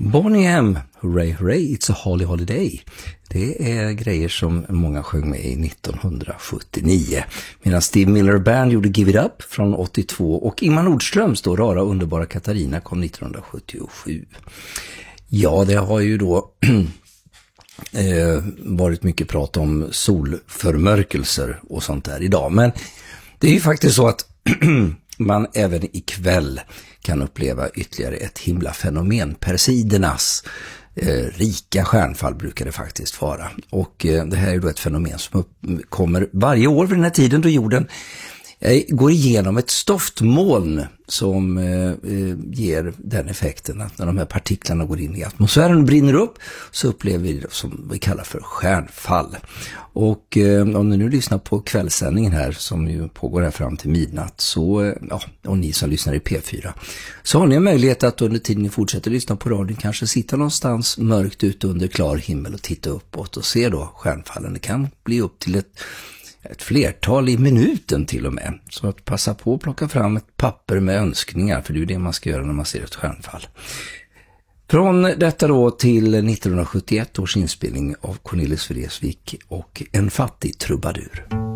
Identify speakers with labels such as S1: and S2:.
S1: Boney M, Hooray Hooray, It's a Holly Holiday. Det är grejer som många sjöng med i 1979. Medan Steve Miller Band gjorde Give It Up från 82 och Ingmar Nordströms då Rara underbara Katarina kom 1977. Ja, det har ju då varit mycket prat om solförmörkelser och sånt där idag. Men det är ju faktiskt så att man även ikväll kan uppleva ytterligare ett himlafenomen. Perseidernas rika stjärnfall brukar det faktiskt vara. Och det här är då ett fenomen som kommer varje år vid den här tiden då jorden går igenom ett stoftmoln som ger den effekten att när de här partiklarna går in i atmosfären och brinner upp så upplever vi det som vi kallar för stjärnfall. Och om ni nu lyssnar på kvällssändningen här som ju pågår här fram till midnatt så, och ni som lyssnar i P4 så har ni en möjlighet att under tiden ni fortsätter lyssna på radion kanske sitta någonstans mörkt ute under klar himmel och titta uppåt och se då stjärnfallen. Det kan bli upp till ett flertal i minuten till och med. Så att passa på att plocka fram ett papper med önskningar, för det är det man ska göra när man ser ett stjärnfall. Från detta då till 1971 års inspelning av Cornelis Vreeswijk och En fattig trubadur.